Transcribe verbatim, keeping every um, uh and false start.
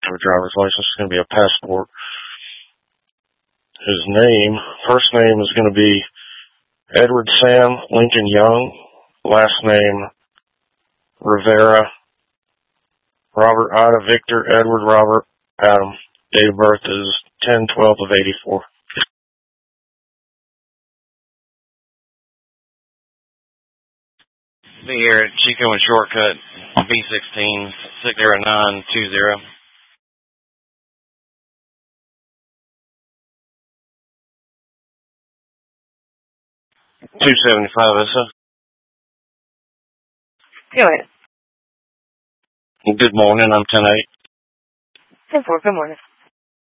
for a driver's license is going to be a passport. His name, first name is going to be Edward Sam Lincoln Young. Last name, Rivera. Robert Ida Victor Edward Robert Adam. Date of birth is ten twelve of eighty-four. Be here at Chico and Shortcut, B sixteen, six zero nine two zero. two seventy-five, is it? Go ahead. Good morning, I'm ten eight. ten four, good morning.